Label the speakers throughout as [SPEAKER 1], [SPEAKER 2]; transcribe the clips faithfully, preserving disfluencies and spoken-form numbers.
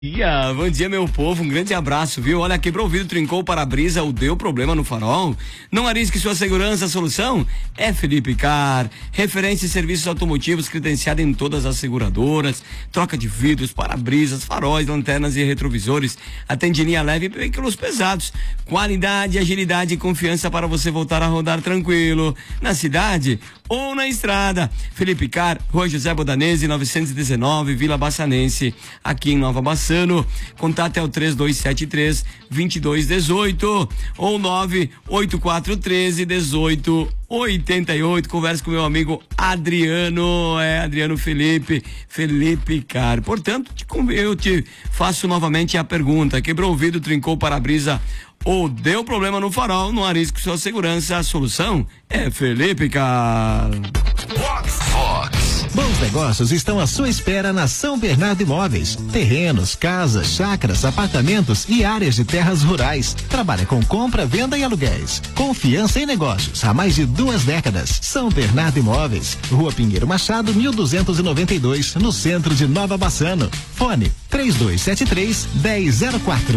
[SPEAKER 1] dia, bom dia, meu povo, um grande abraço, viu? Olha, quebrou o vidro, trincou o para-brisa ou deu problema no farol? Não arrisque sua segurança, a solução é Felipe Car, referência em serviços automotivos credenciada em todas as seguradoras, troca de vidros, para-brisas, faróis, lanternas e retrovisores, atende linha leve e veículos pesados, qualidade, agilidade e confiança para você voltar a rodar tranquilo, na cidade ou na estrada. Felipe Car, Rua José Bodanese, novecentos e dezenove, Vila Bassanense, aqui em Nova Bassano. Contato é o três dois sete três, dois dois um oito ou nove oito quatro um três, um oito oito oito. Converse com meu amigo Adriano, é Adriano Felipe, Felipe Car. Portanto, eu te faço novamente a pergunta: quebrou o vidro, trincou o para-brisa ou deu problema no farol? Não arrisque sua segurança, a solução é Felipe Car.
[SPEAKER 2] Fox, Fox. Bons negócios estão à sua espera na São Bernardo Imóveis. Terrenos, casas, chácaras, apartamentos e áreas de terras rurais. Trabalha com compra, venda e aluguéis. Confiança em negócios há mais de duas décadas. São Bernardo Imóveis, Rua Pinheiro Machado, mil duzentos e noventa e dois, no centro de Nova Bassano. Fone três dois sete três, um zero zero quatro.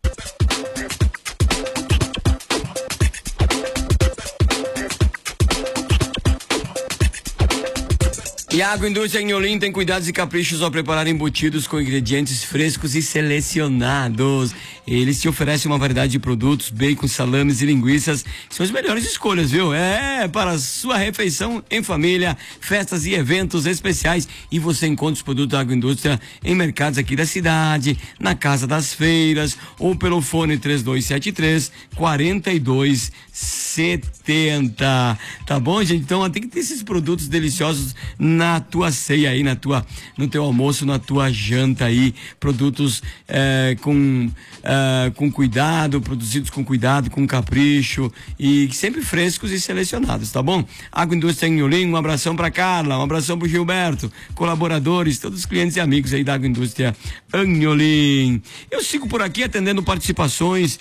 [SPEAKER 1] E a Agroindústria em Olim tem cuidados e caprichos ao preparar embutidos com ingredientes frescos e selecionados. Eles te oferecem uma variedade de produtos, bacon, salames e linguiças, que são as melhores escolhas, viu? É, para a sua refeição em família, festas e eventos especiais. E você encontra os produtos da Agroindústria em mercados aqui da cidade, na Casa das Feiras, ou pelo fone três dois sete três, quatro dois sete zero. Tá bom, gente? Então tem que ter esses produtos deliciosos na tua ceia aí, na tua, no teu almoço, na tua janta aí, produtos eh, com eh, com cuidado, produzidos com cuidado, com capricho e sempre frescos e selecionados, tá bom? Agroindústria em Olim, um abração pra Carla, um abração pro Gilberto, colaboradores, todos os clientes e amigos aí da Agroindústria em Olim. Eu sigo por aqui atendendo participações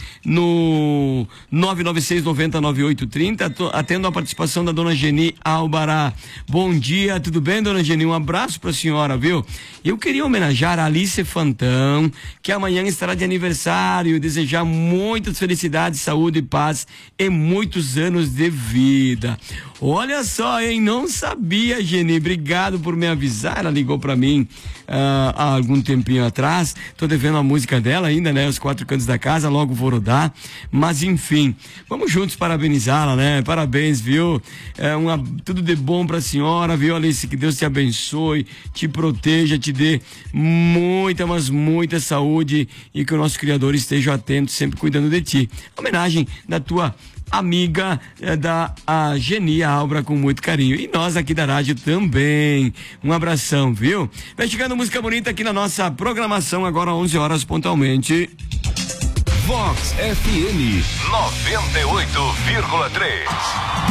[SPEAKER 1] no nove nove seis noventa nove oito trinta, atendo a participação da dona Geni Albará. Bom dia, tudo bem, dona Geni? Um abraço pra senhora, viu? Eu queria homenagear a Alice Fantão, que amanhã estará de aniversário, e desejar muitas felicidades, saúde e paz e muitos anos de vida. Olha só, hein? Não sabia, Geni. Obrigado por me avisar. Ela ligou pra mim uh, há algum tempinho atrás. Tô devendo a música dela ainda, né? Os Quatro Cantos da Casa, logo vou rodar. Mas enfim, vamos juntos parabenizá-la, né? Parabéns, viu? É uma, tudo de bom pra senhora, viu, Alice? Que Deus te abençoe, te proteja, te dê muita, mas muita saúde e que o nosso Criador esteja atento, sempre cuidando de ti. Homenagem da tua amiga eh, da a Genia Albra, com muito carinho. E nós aqui da rádio também. Um abração, viu? Vai chegando música bonita aqui na nossa programação, agora onze horas pontualmente.
[SPEAKER 3] Vox F M noventa e oito vírgula três.